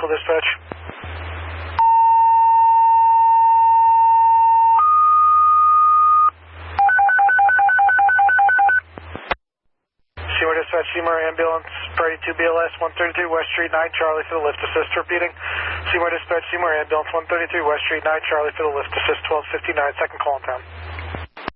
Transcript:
vehicle dispatch. Seymour dispatch, Seymour ambulance, priority 2 BLS 133 West Street 9 Charlie for the lift assist. Repeating. Seymour dispatch, Seymour ambulance 133 West Street 9 Charlie for the lift assist. 1259, second call in town.